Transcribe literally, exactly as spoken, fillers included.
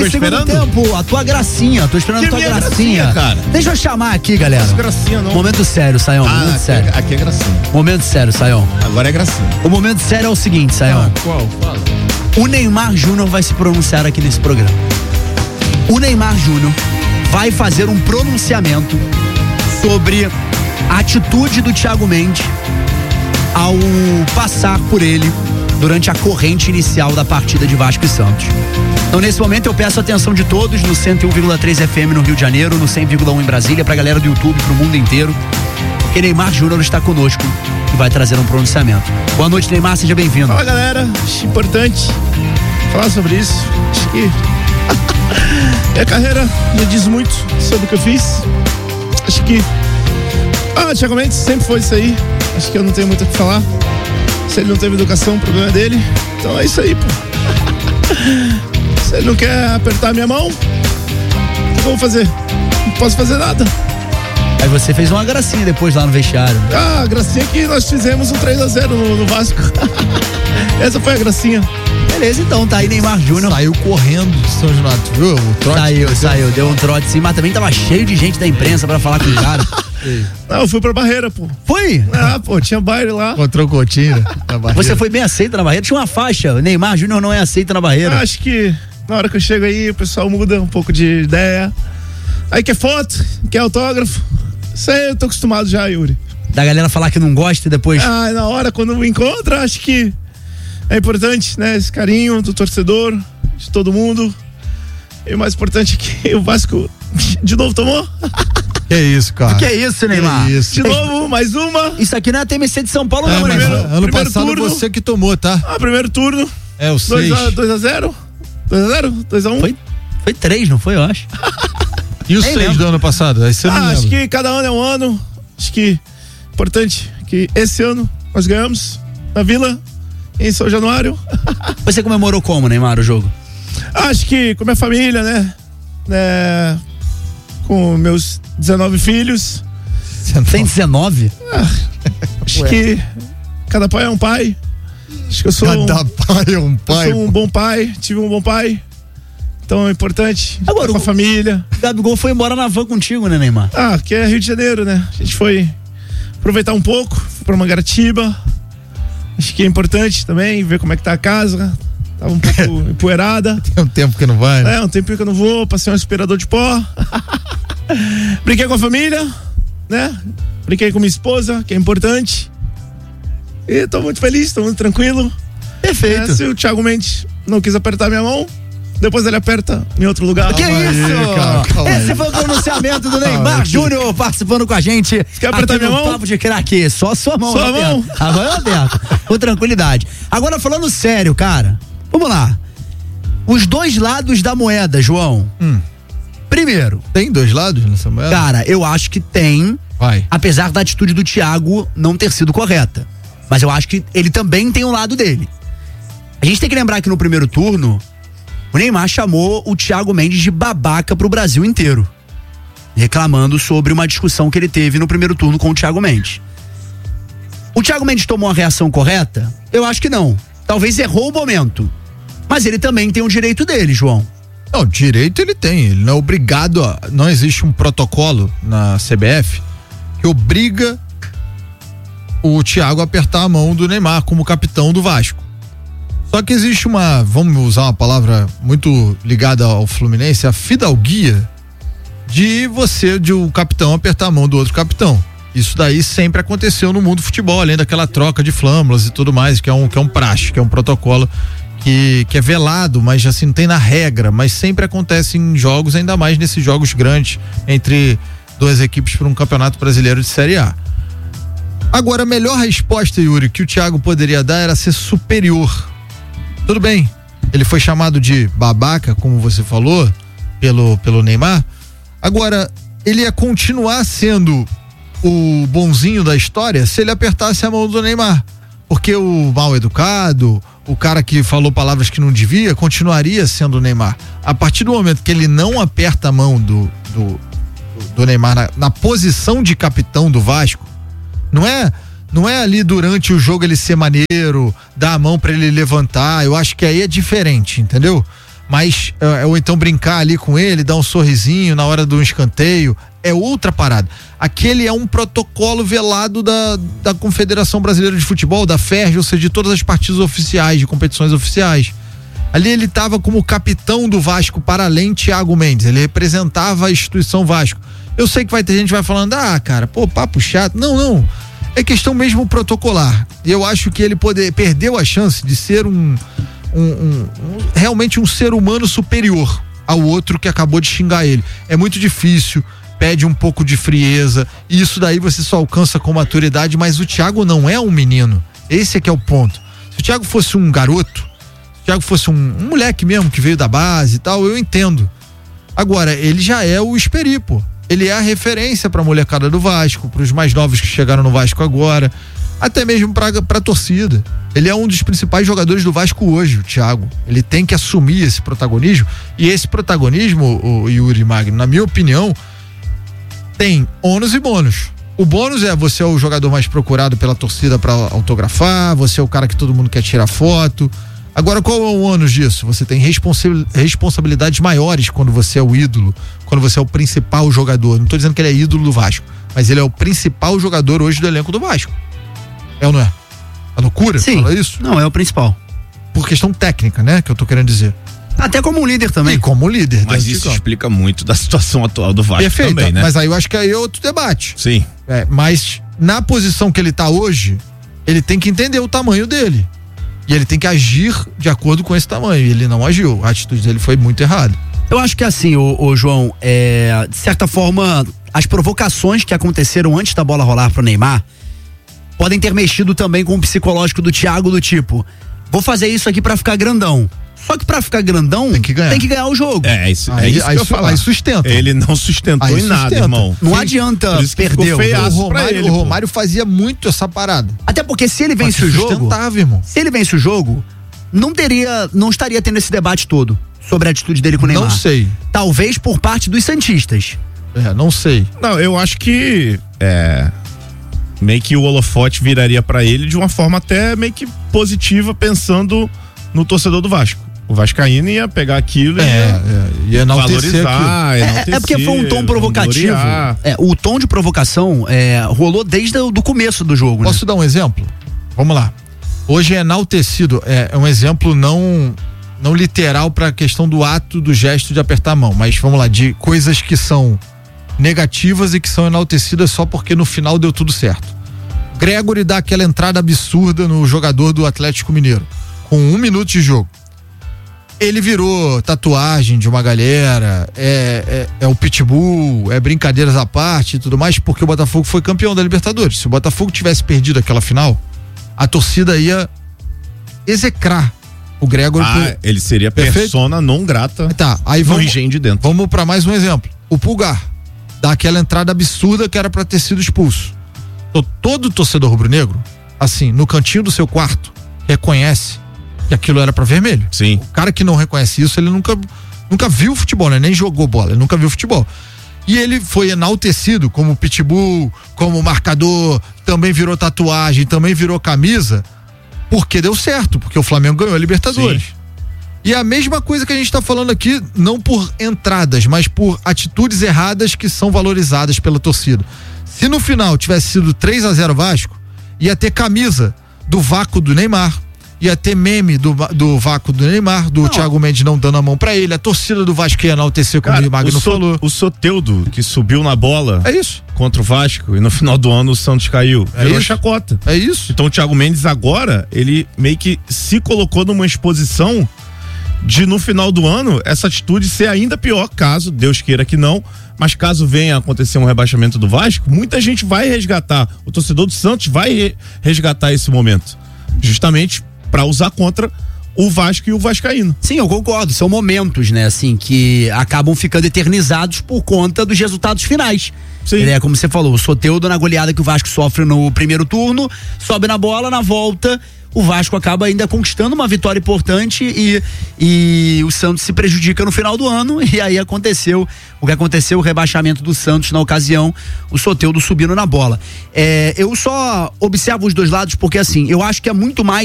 Segundo tempo, a tua gracinha, tô esperando que a tua gracinha. gracinha, cara. Deixa eu chamar aqui, galera. Não é gracinha, não. Momento sério, Sayão, ah, momento aqui, sério. Aqui é gracinha. Momento sério, Sayão. Agora é gracinha. O momento sério é o seguinte, Sayão. Ah, qual? Fala. O Neymar Júnior vai se pronunciar aqui nesse programa. O Neymar Júnior vai fazer um pronunciamento sobre a atitude do Thiago Mendes ao passar por ele durante a corrente inicial da partida de Vasco e Santos. Então, nesse momento, eu peço a atenção de todos no cento e um vírgula três F M no Rio de Janeiro, no cem vírgula um em Brasília, pra galera do YouTube, pro mundo inteiro, porque Neymar Júnior está conosco e vai trazer um pronunciamento. Boa noite, Neymar, seja bem-vindo. Fala, galera, acho importante falar sobre isso. Acho que minha carreira já diz muito sobre o que eu fiz. Acho que ah, Thiago Mendes sempre foi isso aí. Acho que eu não tenho muito o que falar. Se ele não teve educação, o problema é dele. Então é isso aí, pô. Se ele não quer apertar minha mão, o que eu vou fazer? Não posso fazer nada. Aí você fez uma gracinha depois lá no vestiário. Ah, a gracinha que nós fizemos um três a zero no, no Vasco. Essa foi a gracinha. Beleza, então, tá aí Neymar Júnior. Saiu correndo de São Januário, tu viu? O trote saiu, saiu, deu um trote sim, mas também tava cheio de gente da imprensa pra falar com o cara. Não, eu fui pra Barreira, pô. Foi? Ah, pô, tinha baile lá. Encontrou Coutinho na Barreira. Você foi bem aceito na Barreira? Tinha uma faixa, Neymar Júnior não é aceito na Barreira. Acho que na hora que eu chego aí, o pessoal muda um pouco de ideia. Aí quer foto, quer autógrafo. Isso aí eu tô acostumado já, Yuri. Da galera falar que não gosta e depois... Ah, na hora, quando encontra, acho que é importante, né? Esse carinho do torcedor, de todo mundo. E o mais importante é que o Vasco de novo tomou. Que isso, cara. Que isso, Neymar? Que isso. De novo, mais uma. Isso aqui não é a T M C de São Paulo, É, não, mas Neymar. ano primeiro passado turno. você que tomou, tá? Ah, primeiro turno. É, o seis. dois a zero? dois a zero? dois a um? Foi, foi três, não foi, eu acho. E o Nem seis lembro. do ano passado? Aí você não Ah, lembra. acho que cada ano é um ano. Acho que importante que esse ano nós ganhamos na Vila, em São Januário. Você comemorou como, Neymar, o jogo? Acho que com minha família, né? É, com meus dezenove filhos. Tem dezenove? Acho Ué. que cada pai é um pai. Acho que eu sou Cada um, pai é um pai. eu sou um bom pai, tive um bom pai. Então é importante. Agora, com a o- família. O Gabigol foi embora na van contigo, né, Neymar? Ah, que é Rio de Janeiro, né? A gente foi aproveitar um pouco, foi pra Mangaratiba. Acho que é importante também ver como é que tá a casa. Tava um pouco empoeirada. Tem um tempo que não vai, né? É, um tempinho que eu não vou, passei um aspirador de pó. Brinquei com a família, né? Brinquei com minha esposa, que é importante. E tô muito feliz, tô muito tranquilo. Perfeito. É, se o Thiago Mendes não quis apertar minha mão, depois ele aperta em outro lugar. Que Calma aí, isso? cara, calma Esse aí. foi o pronunciamento do Neymar Calma aí. Júnior participando com a gente. Quer apertar aqui no minha mão? Papo de Craque. Só sua mão. Sua Roberto. mão? A mão é aberta. Com tranquilidade. Agora, falando sério, cara. Vamos lá. Os dois lados da moeda, João. Hum. Primeiro, Tem dois lados nessa moeda? cara, eu acho que tem, Vai. apesar da atitude do Thiago não ter sido correta. Mas eu acho que ele também tem um lado dele. A gente tem que lembrar que no primeiro turno, o Neymar chamou o Thiago Mendes de babaca pro Brasil inteiro, reclamando sobre uma discussão que ele teve no primeiro turno com o Thiago Mendes. O Thiago Mendes tomou a reação correta? Eu acho que não. Talvez errou o momento. Mas ele também tem o direito dele, João. Não, direito ele tem, ele não é obrigado a, não existe um protocolo na C B F que obriga o Thiago a apertar a mão do Neymar como capitão do Vasco. Só que existe uma, vamos usar uma palavra muito ligada ao Fluminense, a fidalguia de você, de o capitão apertar a mão do outro capitão. Isso daí sempre aconteceu no mundo do futebol, além daquela troca de flâmulas e tudo mais, que é um, que é um praxe, que é um protocolo que, que é velado, mas assim não tem na regra, mas sempre acontece em jogos, ainda mais nesses jogos grandes entre duas equipes para um campeonato brasileiro de Série A. Agora, a melhor resposta, Yuri, que o Thiago poderia dar era ser superior. Tudo bem, ele foi chamado de babaca, como você falou, pelo, pelo Neymar. Agora, ele ia continuar sendo o bonzinho da história se ele apertasse a mão do Neymar. Porque o mal educado, o cara que falou palavras que não devia, continuaria sendo o Neymar. A partir do momento que ele não aperta a mão do, do, do Neymar na, na posição de capitão do Vasco, não é, não é ali durante o jogo ele ser maneiro, dar a mão pra ele levantar, eu acho que aí é diferente, entendeu? Mas, é, ou então brincar ali com ele, dar um sorrisinho na hora do escanteio, é outra parada. Aquele é um protocolo velado da, da Confederação Brasileira de Futebol, da F E R J, ou seja, de todas as partidas oficiais, de competições oficiais. Ali ele estava como capitão do Vasco, para além de Thiago Mendes, ele representava a instituição Vasco. Eu sei que vai ter gente que vai falando, ah, cara, pô, papo chato. Não, não. É questão mesmo protocolar. E eu acho que ele poder, perdeu a chance de ser um, um, um, um realmente um ser humano superior ao outro que acabou de xingar ele. É muito difícil, pede um pouco de frieza, e isso daí você só alcança com maturidade, mas o Thiago não é um menino. Esse é que é o ponto. Se o Thiago fosse um garoto, se o Thiago fosse um, um moleque mesmo que veio da base e tal, eu entendo. Agora, ele já é o Esperi, pô. Ele é a referência pra molecada do Vasco, pros mais novos que chegaram no Vasco agora, até mesmo pra, pra torcida. Ele é um dos principais jogadores do Vasco hoje, o Thiago. Ele tem que assumir esse protagonismo, e esse protagonismo, o Yuri Magno, na minha opinião, tem ônus e bônus. O bônus é você é o jogador mais procurado pela torcida pra autografar, você é o cara que todo mundo quer tirar foto. Agora, qual é o ônus disso? Você tem responsa- responsabilidades maiores quando você é o ídolo, quando você é o principal jogador. Não estou dizendo que ele é ídolo do Vasco, mas ele é o principal jogador hoje do elenco do Vasco. É ou não é? A loucura? Sim. Fala isso? Não, é o principal. Por questão técnica, né? Que eu tô querendo dizer. Até como líder também. E como líder. Mas isso explica muito da situação atual do Vasco. Perfeito, também, né? Mas aí eu acho que aí é outro debate. Sim. É, mas na posição que ele tá hoje, ele tem que entender o tamanho dele. E ele tem que agir de acordo com esse tamanho. Ele não agiu. A atitude dele foi muito errada. Eu acho que assim, ô, ô João, é, de certa forma, as provocações que aconteceram antes da bola rolar pro Neymar podem ter mexido também com o psicológico do Thiago, do tipo, vou fazer isso aqui pra ficar grandão. Só que pra ficar grandão, tem que ganhar, tem que ganhar o jogo. É, isso, aí, é isso aí, que eu falar. Aí sustenta. Ele não sustentou aí em nada, sustenta. irmão. Não Sim. adianta perder. O O Romário, ele, o Romário fazia muito essa parada. Até porque se ele vence o jogo, irmão. se ele vence o jogo, não teria, não estaria tendo esse debate todo sobre a atitude dele com o Neymar. Não sei. Talvez por parte dos santistas. É, não sei. Não, eu acho que é, meio que o holofote viraria pra ele de uma forma até meio que positiva, pensando no torcedor do Vasco. O vascaíno ia pegar aquilo é, e ia, é, ia enaltecer valorizar, É, é porque foi um tom provocativo. É, o tom de provocação é, rolou desde o do começo do jogo. Posso né? dar um exemplo? Vamos lá. Hoje é enaltecido, é, é um exemplo não não literal para a questão do ato, do gesto de apertar a mão, mas vamos lá, de coisas que são negativas e que são enaltecidas só porque no final deu tudo certo. Gregory dá aquela entrada absurda no jogador do Atlético Mineiro, com um minuto de jogo. Ele virou tatuagem de uma galera, é, é, é o pitbull, é brincadeiras à parte e tudo mais, porque o Botafogo foi campeão da Libertadores. Se o Botafogo tivesse perdido aquela final, a torcida ia execrar o Gregory. Ah, por... ele seria Perfeito? persona não grata. Tá, aí no vamos, higiene de dentro. Vamos para mais um exemplo. O Pulgar dá aquela entrada absurda que era para ter sido expulso. Então, todo torcedor rubro-negro, assim, no cantinho do seu quarto, reconhece que aquilo era para vermelho. Sim. O cara que não reconhece isso, ele nunca, nunca viu futebol, né? Nem jogou bola, ele nunca viu futebol. E ele foi enaltecido como pitbull, como marcador, também virou tatuagem, também virou camisa, porque deu certo, porque o Flamengo ganhou a Libertadores. Sim. E a mesma coisa que a gente tá falando aqui, não por entradas, mas por atitudes erradas que são valorizadas pela torcida. Se no final tivesse sido três a zero Vasco, ia ter camisa do vácuo do Neymar, ia ter meme do, do vácuo do Neymar, do não. Thiago Mendes não dando a mão pra ele, a torcida do Vasco ia enaltecer, como Cara, o Magno o so, falou. O Soteldo, que subiu na bola é isso. contra o Vasco, e no final do ano o Santos caiu. É virou isso. chacota. É isso. Então o Thiago Mendes agora, ele meio que se colocou numa exposição de no final do ano, essa atitude ser ainda pior, caso Deus queira que não, mas caso venha a acontecer um rebaixamento do Vasco, muita gente vai resgatar, o torcedor do Santos vai resgatar esse momento, justamente para usar contra o Vasco e o vascaíno. Sim, eu concordo, são momentos, né, assim, que acabam ficando eternizados por conta dos resultados finais. Sim. É como você falou, o Soteldo na goleada que o Vasco sofre no primeiro turno, sobe na bola, na volta o Vasco acaba ainda conquistando uma vitória importante e, e o Santos se prejudica no final do ano, e aí aconteceu o que aconteceu, o rebaixamento do Santos na ocasião, o Soteldo subindo na bola. É, eu só observo os dois lados porque assim, eu acho que é muito mais